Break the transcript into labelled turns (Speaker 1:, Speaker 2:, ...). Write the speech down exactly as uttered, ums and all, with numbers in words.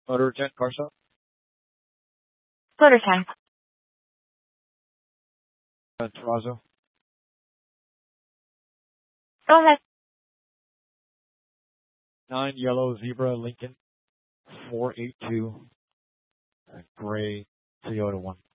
Speaker 1: Motor ten, car stop.
Speaker 2: Motor ten.
Speaker 1: Uh, Terrazzo.
Speaker 2: Go ahead.
Speaker 1: Nine yellow zebra Lincoln four eight two. Uh, gray Toyota one.